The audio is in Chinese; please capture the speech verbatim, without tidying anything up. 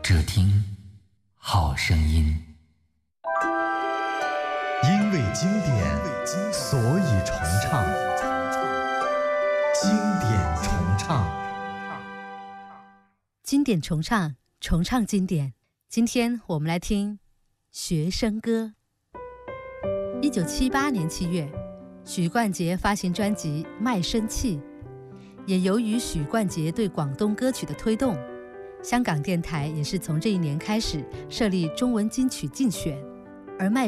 只听好声音。 因为经典，所以重唱。经典重唱， 经典重唱，重唱经典。今天我们来听学生歌。一九七八年七月，许冠杰发行专辑《卖身契》，也由于许冠杰对广东歌曲的推动，香港电台也是从这一年开始设立中文金曲竞选，而卖